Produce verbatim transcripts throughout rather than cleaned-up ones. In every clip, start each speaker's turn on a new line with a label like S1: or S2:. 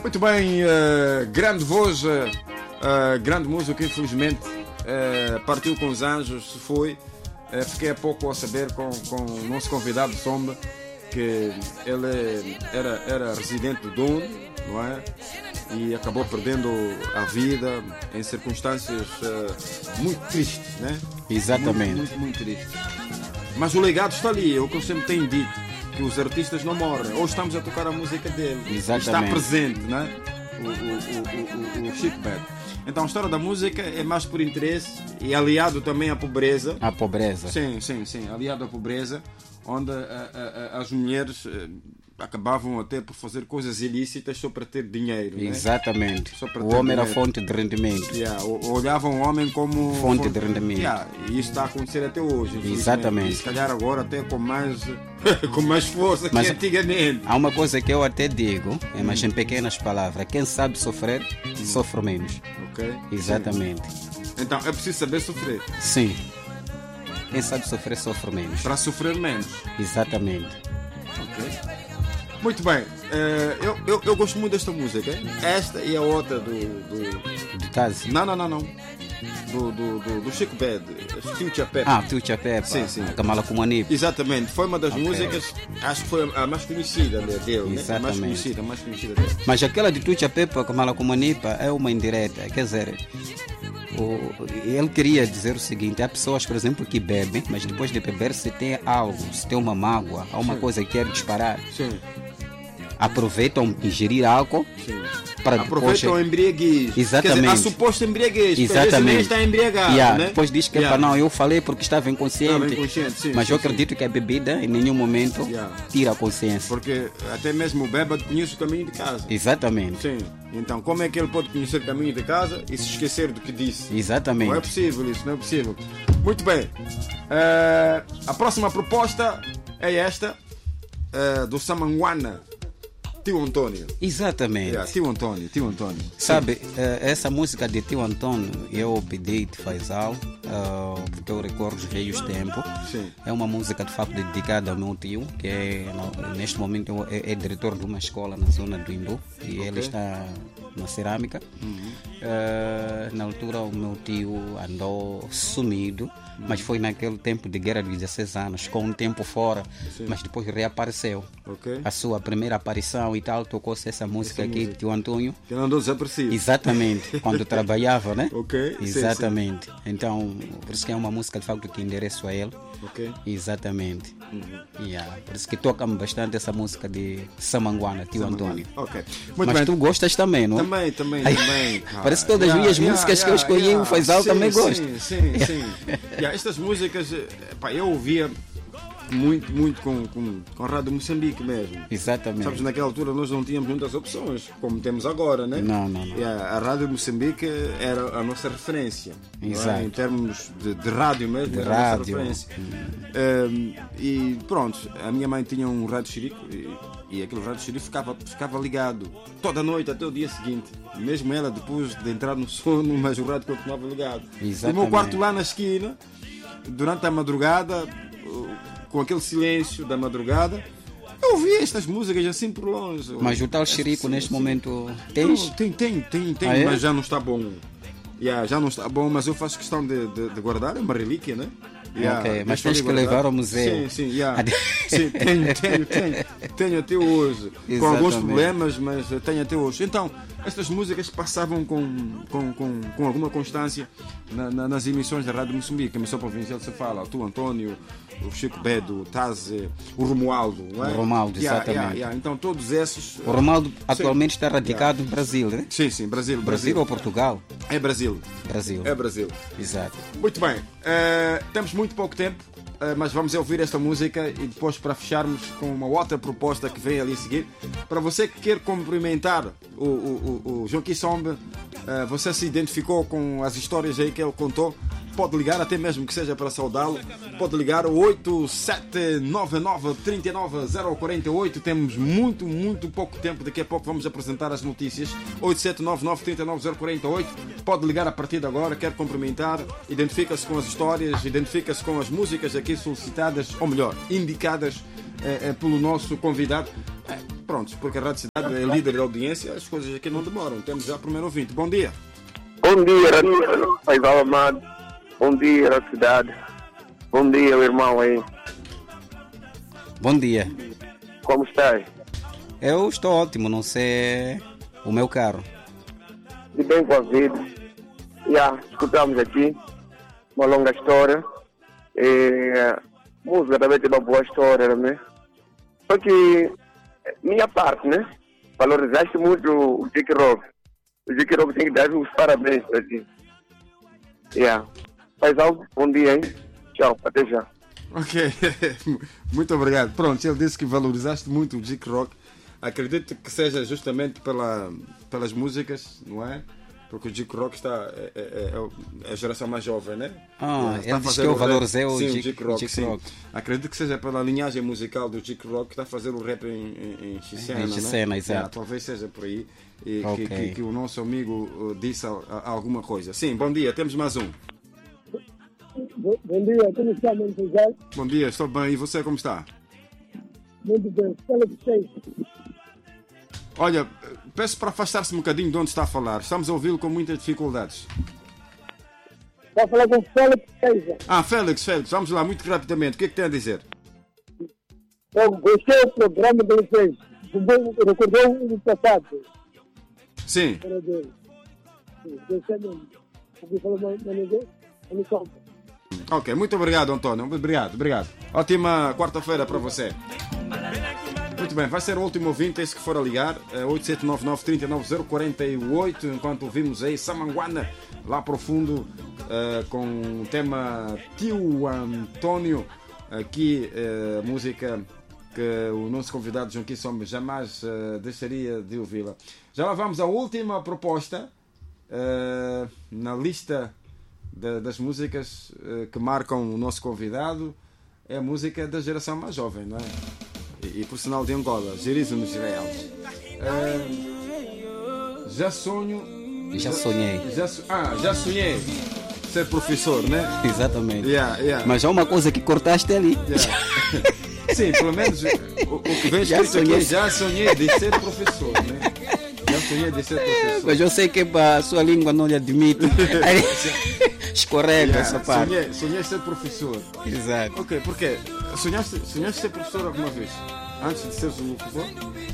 S1: Muito bem, uh, grande voz, uh, uh, grande música, infelizmente uh, partiu com os anjos, se foi. Uh, fiquei há pouco a saber com, com o nosso convidado de Sombra que ele era, era residente do Dono, não é? E acabou perdendo a vida em circunstâncias uh, muito tristes, né?
S2: Exatamente.
S1: Muito, muito, muito tristes. Mas o legado está ali, é o que eu sempre tenho dito, que os artistas não morrem. Ou estamos a tocar a música dele.
S2: Exatamente.
S1: Está presente, né? O, o, o, o, o Chico Bad. Então a história da música é mais por interesse e aliado também à pobreza.
S2: A pobreza.
S1: Sim, sim, sim. Aliado à pobreza, onde a, a, a, as mulheres acabavam até por fazer coisas ilícitas só para ter dinheiro.
S2: Exatamente.
S1: Né?
S2: O homem era fonte de rendimento.
S1: Yeah. Olhavam o homem como
S2: fonte, fonte de rendimento.
S1: Yeah. E isso está a acontecer até hoje.
S2: Exatamente.
S1: E se calhar agora até com mais, com mais força
S2: mas
S1: que antigamente.
S2: Há uma coisa que eu até digo, mas em pequenas palavras: quem sabe sofrer, hum. sofre menos.
S1: Ok.
S2: Exatamente.
S1: Sim. Então é preciso saber sofrer.
S2: Sim. Quem sabe sofrer, sofre menos.
S1: Para sofrer menos.
S2: Exatamente.
S1: Ok. Muito bem, uh, eu, eu, eu gosto muito desta música, hein? Esta e a outra do... Do,
S2: do Tazi?
S1: Não, não, não, não. Do, do, do, do Chico Bad, Future Pepper.
S2: Ah, Future Pepper.
S1: Sim, sim.
S2: Kamala Kumanipa.
S1: Exatamente, foi uma das okay. músicas, acho que foi a mais conhecida dele,
S2: exatamente.
S1: Né? A mais conhecida, a mais conhecida dele.
S2: Mas aquela de Future Pepper, Kamala Kumanipa, é uma indireta, quer dizer... O, ele queria dizer o seguinte: há pessoas, por exemplo, que bebem, mas depois de beber, se tem algo, se tem uma mágoa, há uma Sim. coisa que quer disparar,
S1: Sim.
S2: aproveitam ingerir álcool.
S1: Sim.
S2: Para
S1: aproveitam
S2: depois...
S1: a embriaguez.
S2: Exatamente.
S1: Quer dizer, a suposta embriaguez.
S2: Exatamente.
S1: Está embriagado,
S2: yeah.
S1: né?
S2: Depois diz que
S1: yeah.
S2: não, eu falei porque estava inconsciente.
S1: Estava inconsciente sim,
S2: mas
S1: sim,
S2: eu acredito
S1: sim.
S2: que a bebida em nenhum momento
S1: yeah.
S2: tira a consciência.
S1: Porque até mesmo o bêbado conhece o caminho de casa.
S2: Exatamente.
S1: Sim. Então como é que ele pode conhecer o caminho de casa e se esquecer do que disse?
S2: Exatamente.
S1: Não é possível isso, não é possível. Muito bem. Uh, a próxima proposta é esta, uh, do Samanguana. Tio Antônio.
S2: Exatamente.
S1: Yeah, tio Antônio, tio Antônio.
S2: Sabe, uh, essa música de Tio Antônio eu pedi-te Faisal, uh, porque eu recordo os velhos tempos.
S1: Sim.
S2: É uma música de facto dedicada ao meu tio, que é, neste momento é, é diretor de uma escola na zona do Imbu e okay. ele está na cerâmica.
S1: Uhum.
S2: Uh, na altura o meu tio andou sumido, uhum. mas foi naquele tempo de guerra de dezesseis anos, com um tempo fora, Sim. mas depois reapareceu.
S1: Okay.
S2: A sua primeira aparição e tal, tocou-se essa música essa aqui, música. Tio Antônio.
S1: Que não andou desaparecido.
S2: Exatamente, quando trabalhava, né?
S1: Ok.
S2: Exatamente.
S1: Sim, sim.
S2: Então, por isso que é uma música de facto que endereço a ele.
S1: Ok.
S2: Exatamente.
S1: Uhum.
S2: Yeah. Por isso que toca-me bastante essa música de Samanguana, Tio
S1: Samanguana.
S2: Antônio.
S1: Ok. Muito
S2: Mas
S1: bem.
S2: tu gostas também, não?
S1: Também, também, Ai, também.
S2: Parece que todas as minhas yeah, músicas yeah, que eu escolhi, yeah, o Faisal
S1: sim,
S2: também
S1: sim,
S2: gosta.
S1: Sim, sim, sim. yeah, estas músicas, pá, eu ouvia muito, muito com, com, com a Rádio Moçambique mesmo.
S2: Exatamente.
S1: Sabes, naquela altura nós não tínhamos muitas opções, como temos agora, né?
S2: Não, não, não.
S1: Yeah, a Rádio Moçambique era a nossa referência.
S2: Exato.
S1: É? Em termos de, de rádio mesmo,
S2: de
S1: era
S2: rádio.
S1: a nossa referência. Um, e pronto, a minha mãe tinha um rádio xerico e, e aquele rádio xerico ficava, ficava ligado toda a noite até o dia seguinte. Mesmo ela depois de entrar no sono, mas o rádio continuava ligado.
S2: Exatamente.
S1: E o meu quarto lá na esquina, durante a madrugada, com aquele silêncio da madrugada, eu ouvia estas músicas assim por longe.
S2: Mas o tal xerico neste momento tens?
S1: Tem, tem, tem, tem,
S2: ah, é?
S1: mas já não está bom. Yeah, já não está bom, mas eu faço questão de, de, de guardar, é uma relíquia, né? Yeah,
S2: ok, mas tens que levar ao museu.
S1: Sim, sim, yeah. sim tenho, tenho, tenho, tenho até hoje.
S2: Exatamente.
S1: Com alguns problemas, mas tenho até hoje. Então, estas músicas passavam com, com, com, com alguma constância na, na, nas emissões da Rádio Moçambique, a emissão provincial se fala, o Tu Antônio, o Chico Bedo, o Taz, o Romualdo. Não é?
S2: O Romualdo,
S1: yeah,
S2: exatamente.
S1: Yeah, yeah. Então, todos esses.
S2: O Romualdo atualmente
S1: sim.
S2: está radicado yeah. no Brasil, né?
S1: Sim, sim, Brasil,
S2: Brasil.
S1: Brasil
S2: ou Portugal?
S1: É Brasil.
S2: Brasil.
S1: É Brasil.
S2: Exato.
S1: Muito bem. Uh, temos muito pouco tempo, uh, mas vamos ouvir esta música e depois para fecharmos com uma outra proposta que vem ali a seguir. Para você que quer cumprimentar o, o, o, o João Kissombe, uh, você se identificou com as histórias aí que ele contou, pode ligar, até mesmo que seja para saudá-lo, pode ligar o oito sete nove nove três nove zero quatro oito. Temos muito, muito pouco tempo, daqui a pouco vamos apresentar as notícias. Oito sete nove nove três nove zero quatro oito. Pode ligar a partir de agora, quer cumprimentar, identifica-se com as histórias, identifica-se com as músicas aqui solicitadas, ou melhor, indicadas eh, eh, pelo nosso convidado. Eh, pronto. pronto, porque a Rádio Cidade é líder da audiência, as coisas aqui não demoram. Temos já o primeiro ouvinte. Bom dia.
S3: Bom dia, Rádio Paisal Amado. Bom dia, Rádio Cidade. Bom dia, o irmão aí.
S2: Bom dia.
S3: Como estás?
S2: Eu estou ótimo, não sei o meu carro.
S3: E bem com a vida. Já, escutamos aqui uma longa história. E, música também tem uma boa história, né? Só que, minha parte, né? Valorizaste muito o Dick Rock. O Dick Rock tem que dar os parabéns para ti. Yeah. Paisal, bom dia, hein? Tchau, até já.
S1: Ok, muito obrigado. Pronto, ele disse que valorizaste muito o Dick Rock. Acredito que seja justamente pela, pelas músicas, não é? Porque o Dick Rock está, é, é, é a geração mais jovem, né?
S2: Ah,
S1: está
S2: ele disse que eu valorizei o
S1: sim,
S2: Dick,
S1: o Dick Rock.
S2: Dick
S1: sim.
S2: Rock.
S1: Acredito que seja pela linhagem musical do Dick Rock que está a fazer o rap em, em, em Xicena,
S2: Em Xicena,
S1: né?
S2: exato.
S1: Yeah, talvez seja por aí e
S2: Ok.
S1: que, que, que o nosso amigo uh, disse a, a, alguma coisa. Sim, bom dia, temos mais um.
S4: Bom bom dia, como está, muito bem?
S1: Bom dia, estou bem. E você como está?
S4: Muito bem, fala de vocês.
S1: Olha, peço para afastar-se um bocadinho de onde está a falar. Estamos a ouvi-lo com muitas dificuldades.
S4: Está a falar com fala de vocês.
S1: Ah, Félix, Félix, vamos lá, muito rapidamente. O que é que tem a dizer?
S4: Eu gostei do programa de vocês. Recordou o passado.
S1: Sim.
S4: Para Deus. Sim, gostei mesmo. Porque falou mais ninguém, eu não conto.
S1: Ok, muito obrigado, António. Obrigado, obrigado. Ótima quarta-feira para você. Muito bem, vai ser o último ouvinte, esse que for a ligar, oito sete nove nove, três nove zero quatro oito, enquanto ouvimos aí Samanguana, lá profundo, uh, com o tema Tio Antônio, aqui a uh, música que o nosso convidado João Kissom jamais uh, deixaria de ouvi-la. Já lá vamos à última proposta uh, na lista de, das músicas uh, que marcam o nosso convidado, é a música da geração mais jovem, não é? E, e por sinal de Angola, Gerizo nos Israelis. Uh, já sonho.
S2: Já sonhei.
S1: Já, ah, já sonhei ser professor, né?
S2: Exatamente.
S1: Yeah, yeah.
S2: Mas há uma coisa que cortaste ali.
S1: Yeah. Sim, pelo menos o, o que vem
S2: Já
S1: escrito
S2: sonhei.
S1: aqui, já sonhei de ser professor, né? Já sonhei de ser professor.
S2: Mas eu sei que a sua língua não lhe admite. Aí, escorrega
S1: Yeah,
S2: essa parte.
S1: sonhei, sonhei ser professor.
S2: Exato.
S1: Ok, porquê? Sonhaste, sonhaste ser professor alguma vez? Antes de seres um locutor?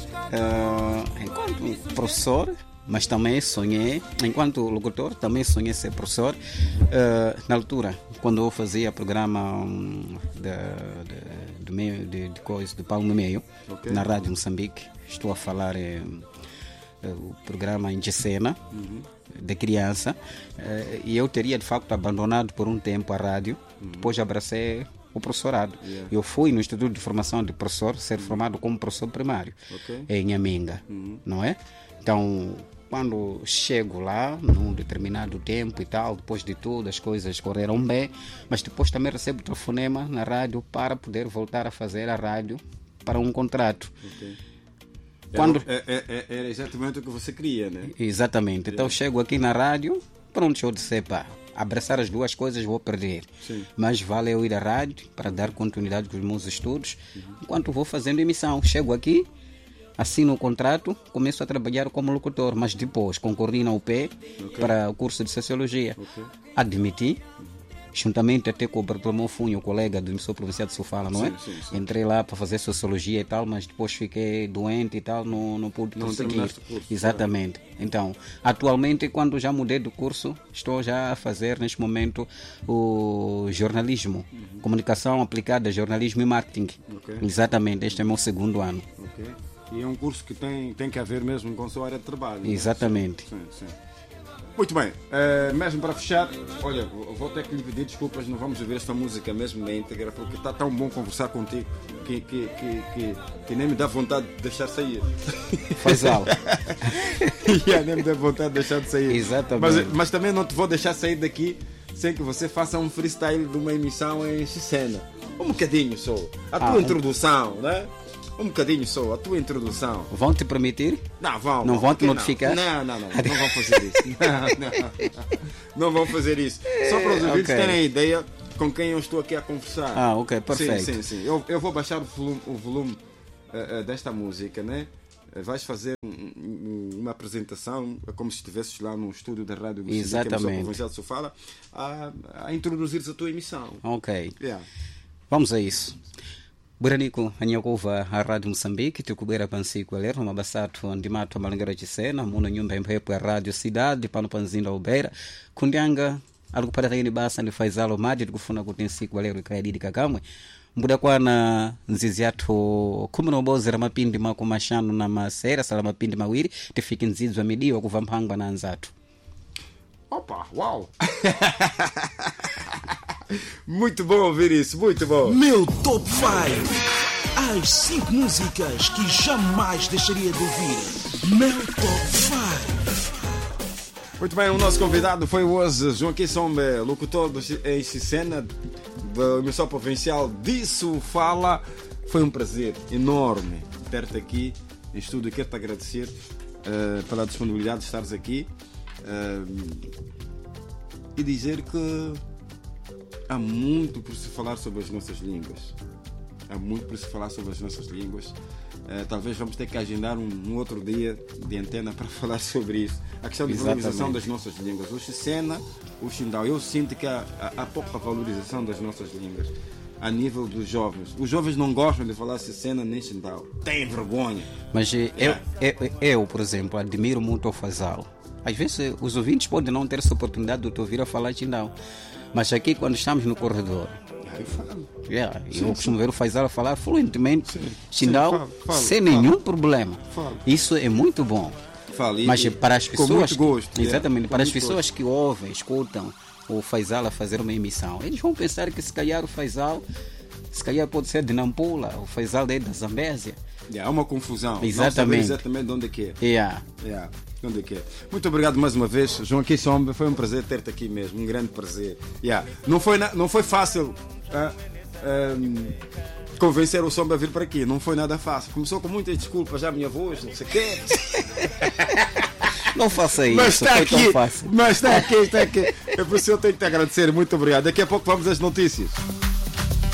S2: Ah, enquanto professor, mas também sonhei, enquanto locutor, também sonhei ser professor. Ah, na altura, quando eu fazia programa um, de, de, de, meio, de, de, coisa, de Palmo Meio,
S1: Ok.
S2: na Rádio Moçambique, estou a falar eh, eh, o programa em Xicena,
S1: Uhum.
S2: de criança, eh, e eu teria de facto abandonado por um tempo a rádio,
S1: Uhum.
S2: depois abracei o professorado.
S1: Yeah.
S2: Eu fui no Instituto de Formação de Professor, ser formado como professor primário,
S1: Ok.
S2: em Aminga,
S1: Uhum.
S2: não é? Então, quando chego lá, num determinado tempo e tal, depois de tudo, as coisas correram bem, mas depois também recebo telefonema na rádio para poder voltar a fazer a rádio para um contrato.
S1: Ok.
S2: Quando...
S1: Era, é- é- era exatamente o que você queria, né?
S2: Exatamente. Então chego aqui na rádio, pronto, eu disse, pá, abraçar as duas coisas vou perder.
S1: Sim.
S2: Mas vale eu ir à rádio para dar continuidade com os meus estudos, enquanto vou fazendo emissão. Chego aqui, assino o contrato, começo a trabalhar como locutor, mas depois concorri na U P
S1: Ok.
S2: para o curso de Sociologia.
S1: Ok.
S2: Admiti, juntamente até com o Bartolomeu Funho, o colega do emissor provincial de Sofala, não é?
S1: Sim, sim, sim.
S2: Entrei lá para fazer Sociologia e tal, mas depois fiquei doente e tal, não, não pude
S1: Não
S2: prosseguir.
S1: terminaste o curso,
S2: Exatamente. Então, atualmente, quando já mudei do curso, estou já a fazer neste momento o jornalismo, comunicação aplicada, jornalismo e marketing.
S1: Ok.
S2: Exatamente, este é o meu segundo ano.
S1: Ok. E é um curso que tem, tem que haver mesmo com a sua área de trabalho. né?
S2: Exatamente.
S1: Sim, sim. Muito bem, eh, mesmo para fechar, olha, vou vou ter que lhe pedir desculpas, não vamos ouvir esta música mesmo na íntegra, porque está tão bom conversar contigo que, que, que, que, que nem me dá vontade de deixar sair.
S2: Faz aula.
S1: Yeah, nem me dá vontade de deixar de sair.
S2: Exatamente.
S1: Mas, mas também não te vou deixar sair daqui sem que você faça um freestyle de uma emissão em Xicena. Um bocadinho só. A tua
S2: Ah, um-
S1: introdução, né? Um bocadinho só, a tua introdução.
S2: Vão te permitir?
S1: Não, vão.
S2: Não vão te
S1: porque
S2: notificar?
S1: Não, não, não. Não, não vão fazer isso. Não, não. Não vão fazer isso. Só para os ouvintes
S2: Ok.
S1: terem a ideia com quem eu estou aqui a conversar.
S2: Ah, ok, perfeito.
S1: Sim, sim, sim. Eu, eu vou baixar o volume, o volume eh, eh, desta música, né? vais fazer um, um, uma apresentação como se estivesses lá no estúdio da Rádio do
S2: Exatamente.
S1: Moçambique, que Sofala, a, a introduzir a tua emissão.
S2: Ok.
S1: Yeah.
S2: Vamos a isso. Buranico, Anyakova, a Rádio Moçambique, Tucubera Pansico, Aler, uma bassato, onde mato a Malangara de Sena, Muno Nhumba Empepo, a Rádio Cidade, Pano Panzinda Ubeira, Kundianga, algo para a basta de Faisalo Madi, de Gufuna Kutensico, Aler, e Caedi de Kagamwe, Muda Kwana, Nziziato, como no Bozera Mapindi Makumashano, na Masera, Salamapindi Mawiri, te fica em Zizwa Medio, Kuvampanga Nanzato.
S1: Opa, uau! Muito bom ouvir isso, muito bom.
S5: Meu Top cinco. As cinco músicas que jamais deixaria de ouvir. Meu Top cinco.
S1: Muito bem, o nosso convidado foi hoje Joaquim Sombe, locutor do em Cena, da emissão provincial Disso Fala. Foi um prazer enorme ter-te aqui em estúdio. Quero-te agradecer uh, pela disponibilidade de estares aqui uh, e dizer que há muito por se falar sobre as nossas línguas. Há muito por se falar sobre as nossas línguas. Uh, talvez vamos ter que agendar um, um outro dia de antena para falar sobre isso. A questão de
S2: Exatamente.
S1: valorização das nossas línguas. O Xisena, o Xindao. Eu sinto que há, há, há pouca valorização das nossas línguas a nível dos jovens. Os jovens não gostam de falar Xisena nem Xindao. Têm vergonha.
S2: Mas eu, eu, eu, por exemplo, admiro muito o Faisal. Às vezes os ouvintes podem não ter essa oportunidade de te ouvir a falar Xindao. Mas aqui, quando estamos no corredor,
S1: Eu falo.
S2: yeah,
S1: Sim,
S2: eu costumo ver o Faisal falar fluentemente
S1: Sim,
S2: Xindao
S1: sim, falo, falo,
S2: sem
S1: falo.
S2: nenhum problema.
S1: Falo.
S2: Isso é muito bom.
S1: Falo. E-
S2: Mas
S1: e-
S2: para as
S1: com
S2: pessoas,
S1: muito gosto,
S2: que,
S1: é,
S2: exatamente,
S1: com
S2: para as
S1: muito
S2: pessoas
S1: gosto.
S2: que ouvem, escutam o Faisal a fazer uma emissão, eles vão pensar que se calhar o Faisal, se calhar pode ser de Nampula, o Faisal daí da Zambésia.
S1: Yeah, há uma confusão. Não
S2: Exatamente.
S1: saber exatamente de onde é que é.
S2: Yeah.
S1: Yeah, de onde é que é. Muito obrigado mais uma vez, Joaquim Sombe. Foi um prazer ter-te aqui mesmo. Um grande prazer. Yeah. Não, foi na- não foi fácil ah, ahm, convencer o Sombe a vir para aqui. Não foi nada fácil. Começou com muitas desculpas. Já a minha voz, não sei o quê.
S2: Não faça isso,
S1: Mas está
S2: foi
S1: aqui.
S2: tão fácil.
S1: Mas está aqui, está aqui. É por isso que eu tenho que te agradecer. Muito obrigado. Daqui a pouco vamos às notícias.